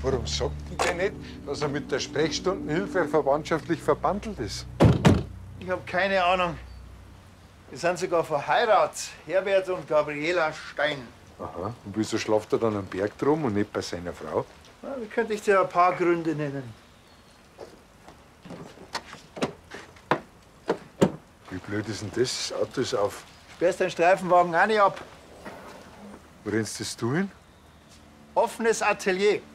Warum sagt denn der nicht, dass er mit der Sprechstundenhilfe verwandtschaftlich verbandelt ist? Ich habe keine Ahnung. Wir sind sogar verheiratet. Herbert und Gabriela Stein. Aha. Und wieso schlaft er dann am Berg drum und nicht bei seiner Frau? Na, wie könnte ich dir ein paar Gründe nennen? Wie blöd ist denn das? Das Auto ist auf. Sperrst deinen Streifenwagen auch nicht ab. Wo rennst das du hin? Offenes Atelier.